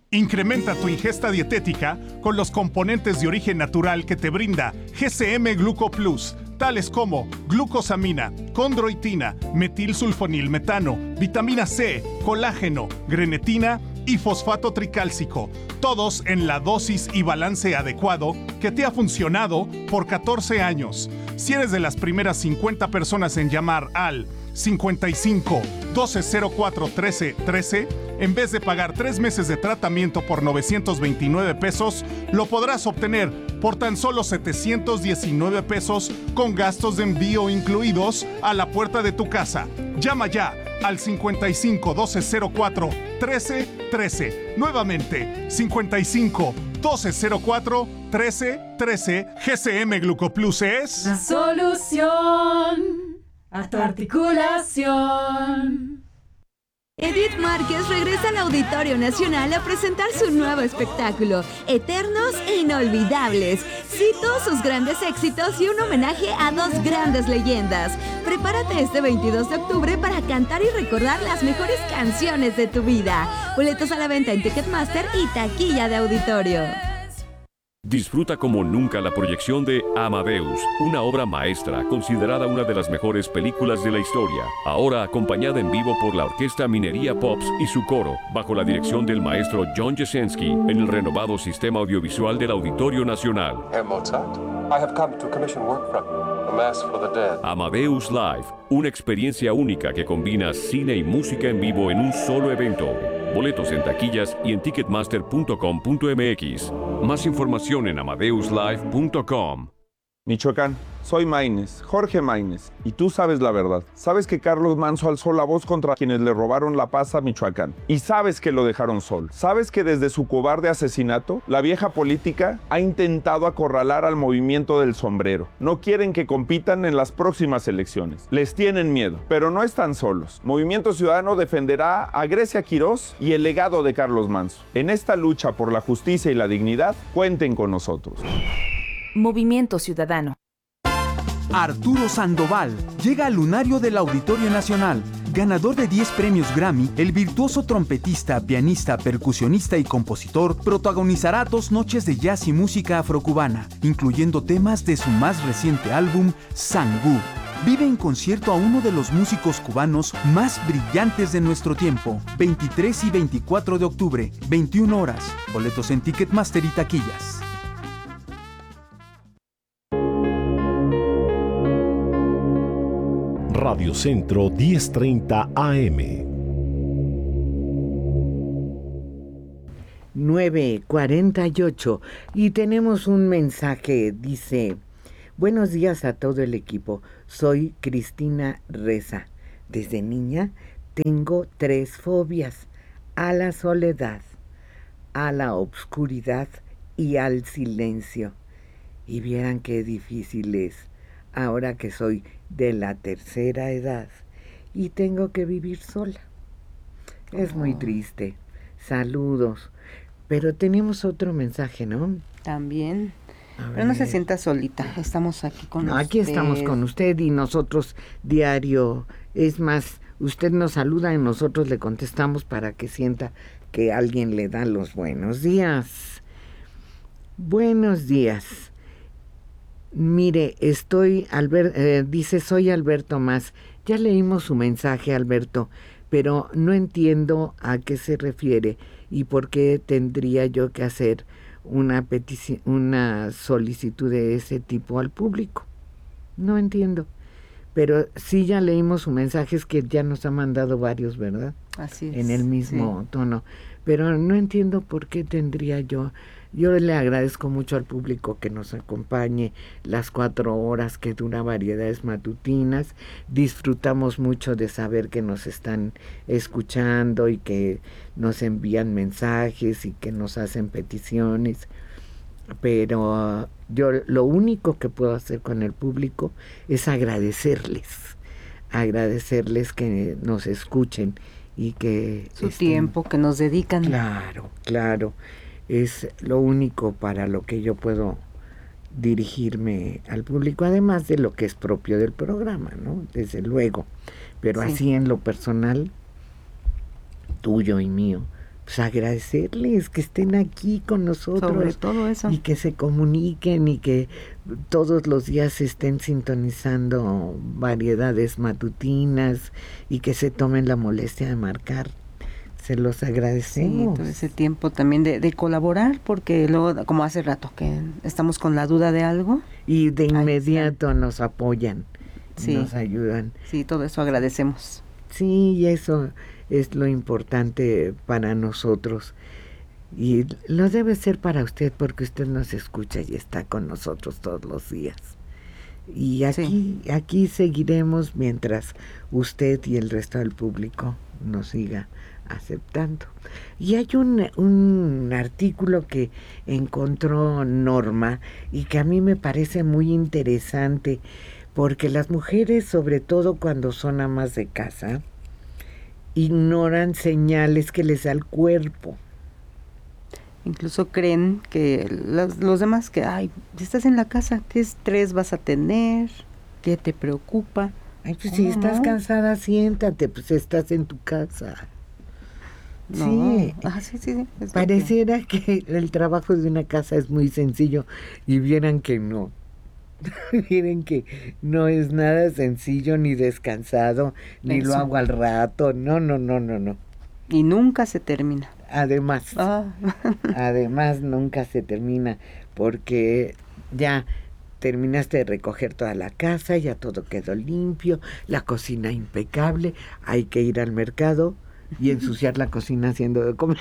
Incrementa tu ingesta dietética con los componentes de origen natural que te brinda GCM Gluco Plus, tales como glucosamina, condroitina, metilsulfonilmetano, vitamina C, colágeno, grenetina y fosfato tricálcico, todos en la dosis y balance adecuado que te ha funcionado por 14 años. Si eres de las primeras 50 personas en llamar al 55 1204 13 13, en vez de pagar 3 meses de tratamiento por 929 pesos, lo podrás obtener por tan solo 719 pesos con gastos de envío incluidos a la puerta de tu casa. Llama ya al 55 1204 13 13. Nuevamente, 55 1204 13 13. GCM Glucoplus es la solución a tu articulación. Edith Márquez regresa al Auditorio Nacional a presentar su nuevo espectáculo, Eternos e Inolvidables. Cito sus grandes éxitos y un homenaje a dos grandes leyendas. Prepárate este 22 de octubre para cantar y recordar las mejores canciones de tu vida. Boletos a la venta en Ticketmaster y taquilla de auditorio. Disfruta como nunca la proyección de Amadeus, una obra maestra considerada una de las mejores películas de la historia, ahora acompañada en vivo por la Orquesta Minería Pops y su coro, bajo la dirección del maestro John Jesensky, en el renovado sistema audiovisual del Auditorio Nacional. Herr Mozart, I have come to commission work from you, A Mass for the Dead. Amadeus Live, una experiencia única que combina cine y música en vivo en un solo evento. Boletos en taquillas y en ticketmaster.com.mx. Más información en amadeuslive.com. Michoacán, soy Maínez, Jorge Maínez, y tú sabes la verdad. Sabes que Carlos Manso alzó la voz contra quienes le robaron la paz a Michoacán. Y sabes que lo dejaron sol. Sabes que desde su cobarde asesinato, la vieja política ha intentado acorralar al movimiento del sombrero. No quieren que compitan en las próximas elecciones. Les tienen miedo, pero no están solos. Movimiento Ciudadano defenderá a Grecia Quirós y el legado de Carlos Manso. En esta lucha por la justicia y la dignidad, cuenten con nosotros. Movimiento Ciudadano. Arturo Sandoval llega al lunario del Auditorio Nacional. Ganador de 10 premios Grammy, el virtuoso trompetista, pianista, percusionista y compositor protagonizará 2 noches de jazz y música afrocubana, incluyendo temas de su más reciente álbum, Sangú. Vive en concierto a uno de los músicos cubanos más brillantes de nuestro tiempo. 23 y 24 de octubre, 21 horas. Boletos en Ticketmaster y taquillas. Radio Centro 1030 AM. 9:48 y tenemos un mensaje, dice: buenos días a todo el equipo, soy Cristina Reza. Desde niña tengo 3 fobias: a la soledad, a la obscuridad y al silencio. Y vieran qué difícil es ahora que soy de la tercera edad y tengo que vivir sola. Es muy triste. Saludos. Pero tenemos otro mensaje, ¿no? También. Pero no se sienta solita. Estamos aquí con usted. Aquí estamos con usted y nosotros diario. Es más, usted nos saluda y nosotros le contestamos para que sienta que alguien le da los buenos días. Buenos días. Mire, dice, soy Alberto Más. Ya leímos su mensaje, Alberto, pero no entiendo a qué se refiere y por qué tendría yo que hacer una solicitud de ese tipo al público. No entiendo. Pero sí, ya leímos su mensaje, es que ya nos ha mandado varios, ¿verdad? Así es. En el mismo tono. Pero no entiendo por qué tendría yo. Yo le agradezco mucho al público que nos acompañe las 4 horas que dura Variedades Matutinas. Disfrutamos mucho de saber que nos están escuchando y que nos envían mensajes y que nos hacen peticiones. Pero yo lo único que puedo hacer con el público es agradecerles que nos escuchen y que su tiempo que nos dedican. Claro. Es lo único para lo que yo puedo dirigirme al público, además de lo que es propio del programa, ¿no? Desde luego. Pero sí, así en lo personal, tuyo y mío, pues agradecerles que estén aquí con nosotros. Sobre todo eso. Y que se comuniquen y que todos los días estén sintonizando variedades matutinas y que se tomen la molestia de marcar. Se los agradecemos. Sí, todo ese tiempo también de colaborar, porque luego, como hace rato que estamos con la duda de algo. Y de inmediato nos apoyan, nos ayudan. Sí, todo eso agradecemos. Sí, y eso es lo importante para nosotros. Y lo debe ser para usted, porque usted nos escucha y está con nosotros todos los días. Y aquí seguiremos mientras usted y el resto del público nos siga aceptando. Y hay un artículo que encontró Norma y que a mí me parece muy interesante, porque las mujeres, sobre todo cuando son amas de casa, ignoran señales que les da el cuerpo. Incluso creen que los demás que, ay, estás en la casa, ¿qué estrés vas a tener? ¿Qué te preocupa? Ay, pues si estás cansada, siéntate, pues estás en tu casa. No. Sí, sí. Pareciera que el trabajo de una casa es muy sencillo y vieran que no. Miren que no es nada sencillo ni descansado, ni lo hago al rato. No. Y nunca se termina. Además, además nunca se termina, porque ya terminaste de recoger toda la casa, ya todo quedó limpio, la cocina impecable, hay que ir al mercado y ensuciar la cocina haciendo de comer.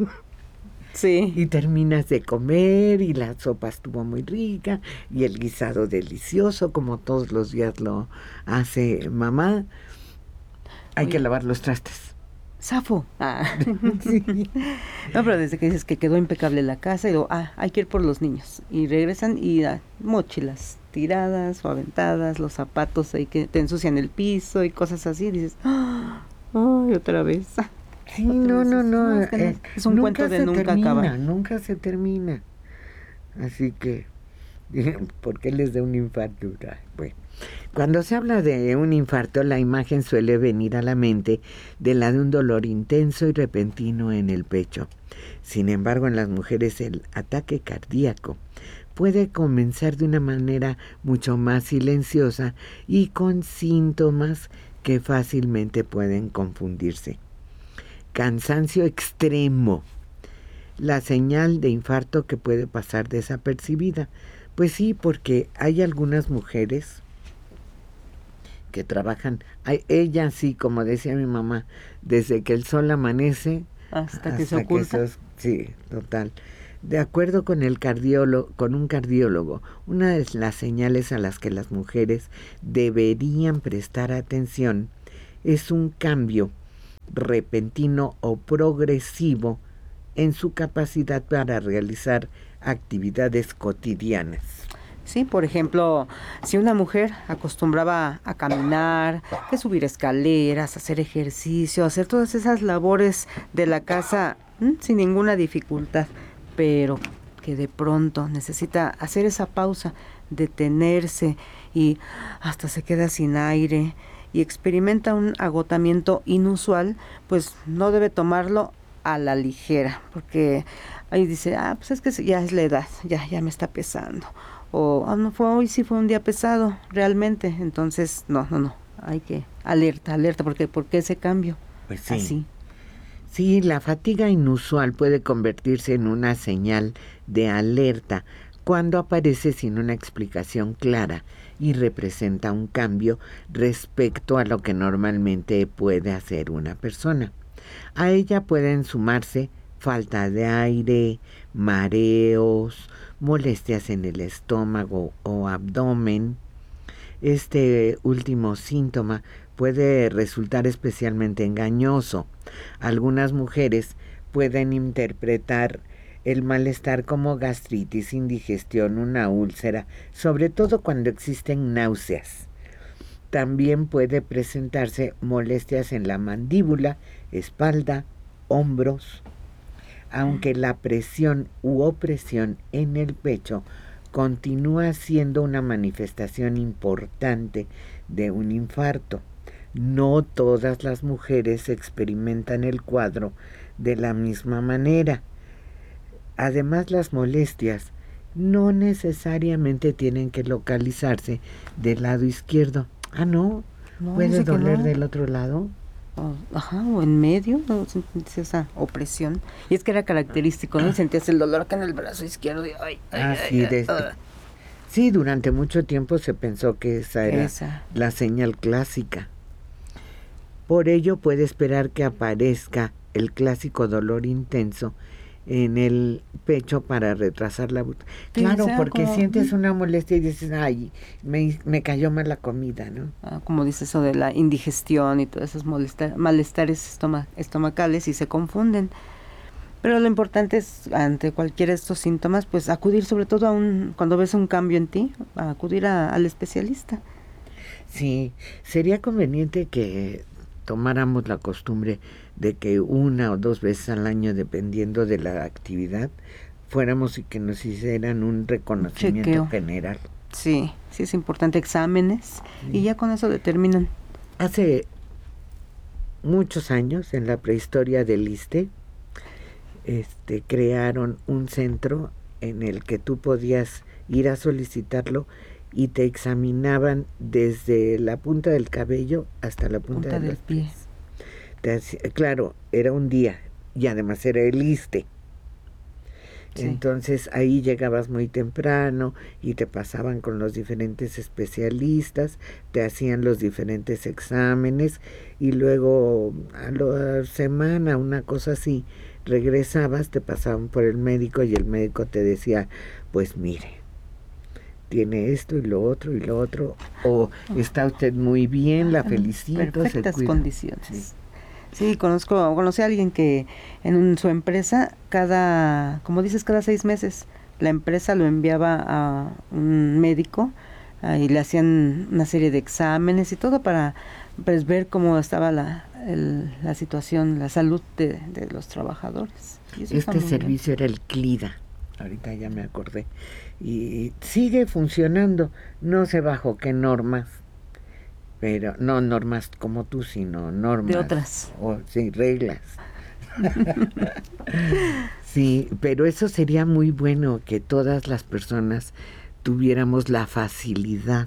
Sí. Y terminas de comer y la sopa estuvo muy rica y el guisado delicioso, como todos los días lo hace mamá. Hay que lavar los trastes. ¡Zafo! Sí. No, pero desde que dices que quedó impecable la casa, y digo, hay que ir por los niños. Y regresan y mochilas tiradas o aventadas, los zapatos ahí que te ensucian el piso y cosas así. Y dices, ¡ay, otra vez! Sí, no. Es un cuento de nunca acabar. Nunca se termina. Así que, ¿por qué les da un infarto? Bueno, cuando se habla de un infarto, la imagen suele venir a la mente de la de un dolor intenso y repentino en el pecho. Sin embargo, en las mujeres el ataque cardíaco puede comenzar de una manera mucho más silenciosa y con síntomas que fácilmente pueden confundirse. Cansancio extremo, la señal de infarto que puede pasar desapercibida. Pues sí, porque hay algunas mujeres que trabajan, ella sí, como decía mi mamá, desde que el sol amanece hasta que se oculta. Sí, total. De acuerdo con un cardiólogo, una de las señales a las que las mujeres deberían prestar atención es un cambio repentino o progresivo en su capacidad para realizar actividades cotidianas. Sí, por ejemplo, si una mujer acostumbraba a caminar, a subir escaleras, a hacer ejercicio, a hacer todas esas labores de la casa sin ninguna dificultad, pero que de pronto necesita hacer esa pausa, detenerse y hasta se queda sin aire y experimenta un agotamiento inusual, pues no debe tomarlo a la ligera, porque ahí dice, pues es que ya es la edad, ya me está pesando, o hoy sí fue un día pesado, realmente, entonces no, hay que alerta, porque ¿por qué ese cambio? Pues sí. Así. Sí, la fatiga inusual puede convertirse en una señal de alerta cuando aparece sin una explicación clara y representa un cambio respecto a lo que normalmente puede hacer una persona. A ella pueden sumarse falta de aire, mareos, molestias en el estómago o abdomen. Este último síntoma puede resultar especialmente engañoso. Algunas mujeres pueden interpretar el malestar como gastritis, indigestión, una úlcera, sobre todo cuando existen náuseas. También puede presentarse molestias en la mandíbula, espalda, hombros, aunque la presión u opresión en el pecho continúa siendo una manifestación importante de un infarto. No todas las mujeres experimentan el cuadro de la misma manera. Además, las molestias no necesariamente tienen que localizarse del lado izquierdo. Ah, no, puede doler del otro lado. O en medio, ¿no? Esa opresión. Y es que era característico, ¿no? Sentías el dolor acá en el brazo izquierdo. Sí, durante mucho tiempo se pensó que esa era la señal clásica. Por ello puede esperar que aparezca el clásico dolor intenso en el pecho para retrasar la claro, porque sientes una molestia y dices, ay, me cayó mal la comida, ¿no? Como dices eso de la indigestión y todos esos malestares estomacales y se confunden. Pero lo importante es, ante cualquiera de estos síntomas, pues acudir sobre todo cuando ves un cambio en ti, acudir al especialista. Sí, sería conveniente que tomáramos la costumbre de que 1 o 2 veces al año, dependiendo de la actividad, fuéramos y que nos hicieran un reconocimiento chequeo general. Sí, es importante, exámenes, y ya con eso determinan. Hace muchos años, en la prehistoria del ISSSTE, crearon un centro en el que tú podías ir a solicitarlo y te examinaban desde la punta del cabello hasta la punta de los pies. Claro, era un día y además era el ISSSTE. Sí. Entonces ahí llegabas muy temprano y te pasaban con los diferentes especialistas, te hacían los diferentes exámenes y luego a la semana, una cosa así, regresabas, te pasaban por el médico y el médico te decía, pues mire, tiene esto y lo otro, o está usted muy bien, la felicito. Perfectas condiciones. Sí, conocí a alguien que en su empresa, como dices, cada 6 meses, la empresa lo enviaba a un médico y le hacían una serie de exámenes y todo para pues, ver cómo estaba la situación, la salud de los trabajadores. Este servicio era el CLIDA, ahorita ya me acordé, y sigue funcionando, no sé bajo qué normas, pero no normas como tú, sino normas de otras. Sí, reglas. Sí, pero eso sería muy bueno, que todas las personas tuviéramos la facilidad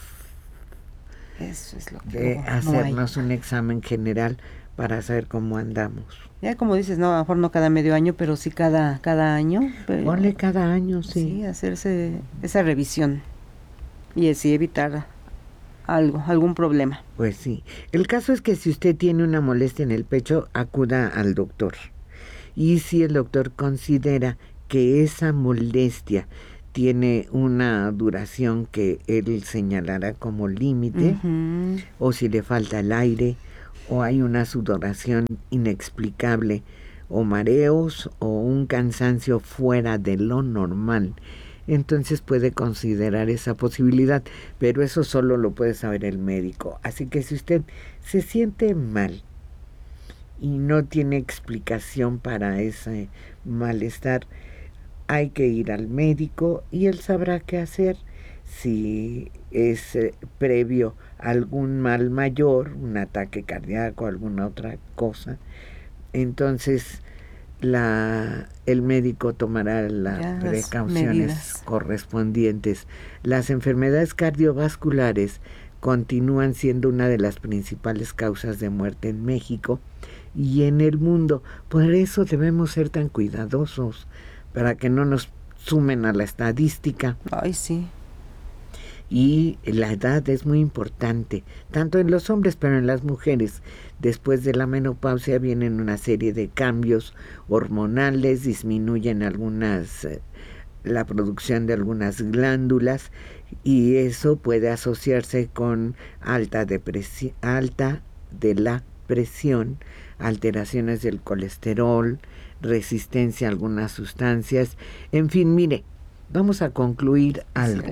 eso es lo que de hacernos un examen general para saber cómo andamos. Ya como dices, no, a lo mejor no cada medio año, pero sí cada año. Ponle cada año, sí. Sí, hacerse esa revisión y así evitar algún problema. Pues sí. El caso es que si usted tiene una molestia en el pecho, acuda al doctor. Y si el doctor considera que esa molestia tiene una duración que él señalará como límite, o si le falta el aire, o hay una sudoración inexplicable, o mareos, o un cansancio fuera de lo normal, entonces puede considerar esa posibilidad, pero eso solo lo puede saber el médico. Así que si usted se siente mal y no tiene explicación para ese malestar, hay que ir al médico y él sabrá qué hacer. Si es previo a algún mal mayor, un ataque cardíaco, alguna otra cosa, entonces el médico tomará las precauciones correspondientes. Las enfermedades cardiovasculares continúan siendo una de las principales causas de muerte en México y en el mundo. Por eso debemos ser tan cuidadosos, para que no nos sumen a la estadística. Ay, sí. Y la edad es muy importante, tanto en los hombres, pero en las mujeres. Después de la menopausia vienen una serie de cambios hormonales, disminuyen la producción de algunas glándulas, y eso puede asociarse con alta de la presión, alteraciones del colesterol, resistencia a algunas sustancias. En fin, mire, vamos a concluir algo.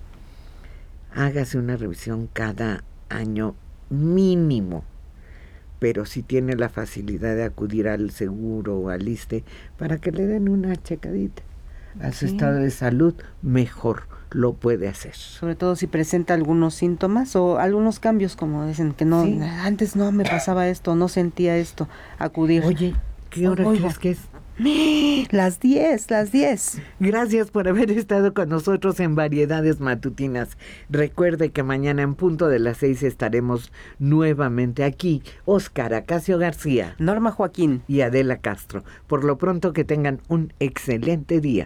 Hágase una revisión cada año mínimo, pero si tiene la facilidad de acudir al seguro o al ISSSTE para que le den una checadita a su estado de salud, mejor lo puede hacer. Sobre todo si presenta algunos síntomas o algunos cambios, como dicen que no, antes no me pasaba esto, no sentía esto, acudir. Oye, ¿Qué hora crees que es? Las 10, las 10. Gracias por haber estado con nosotros en Variedades Matutinas. Recuerde que mañana en punto de las 6 estaremos nuevamente aquí. Óscar Acacio García, Norma Joaquín y Adela Castro. Por lo pronto que tengan un excelente día.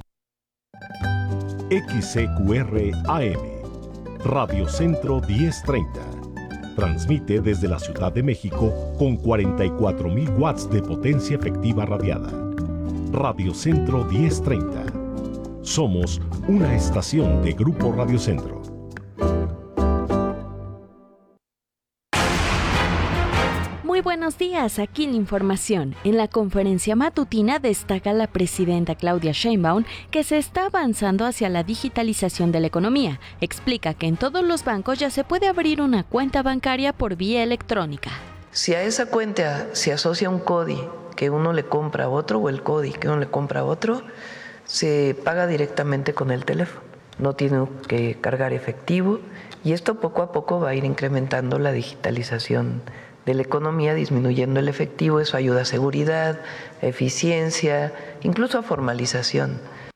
XCQR AM, Radio Centro 1030. Transmite desde la Ciudad de México con 44.000 watts de potencia efectiva radiada. Radio Centro 1030. Somos una estación de Grupo Radio Centro. Muy buenos días, aquí la información. En la conferencia matutina destaca la presidenta Claudia Sheinbaum que se está avanzando hacia la digitalización de la economía. Explica que en todos los bancos ya se puede abrir una cuenta bancaria por vía electrónica. Si a esa cuenta se asocia un CODI que uno le compra a otro o el CODI que uno le compra a otro, se paga directamente con el teléfono. No tiene que cargar efectivo y esto poco a poco va a ir incrementando la digitalización de la economía, disminuyendo el efectivo. Eso ayuda a seguridad, a eficiencia, incluso a formalización.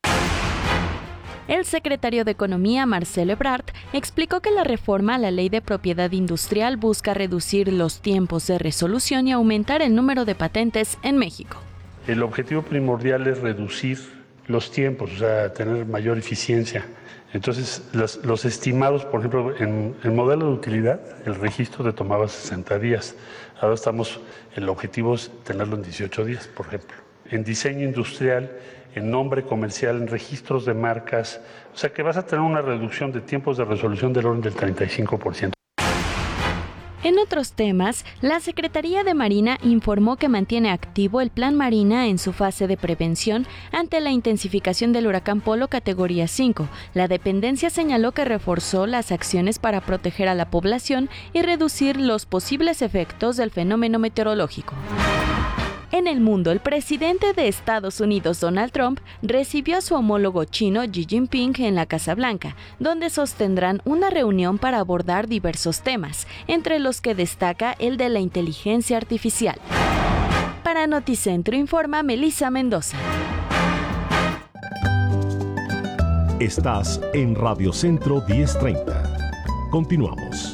El secretario de Economía, Marcelo Ebrard, explicó que la reforma a la Ley de Propiedad Industrial busca reducir los tiempos de resolución y aumentar el número de patentes en México. El objetivo primordial es reducir los tiempos, o sea, tener mayor eficiencia. Entonces, los estimados, por ejemplo, en el modelo de utilidad, el registro te tomaba 60 días. Ahora el objetivo es tenerlo en 18 días, por ejemplo. En diseño industrial, en nombre comercial, en registros de marcas. O sea, que vas a tener una reducción de tiempos de resolución del orden del 35%. En otros temas, la Secretaría de Marina informó que mantiene activo el Plan Marina en su fase de prevención ante la intensificación del huracán Polo categoría 5. La dependencia señaló que reforzó las acciones para proteger a la población y reducir los posibles efectos del fenómeno meteorológico. En el mundo, el presidente de Estados Unidos, Donald Trump, recibió a su homólogo chino Xi Jinping en la Casa Blanca, donde sostendrán una reunión para abordar diversos temas, entre los que destaca el de la inteligencia artificial. Para Noticentro informa Melissa Mendoza. Estás en Radio Centro 1030. Continuamos.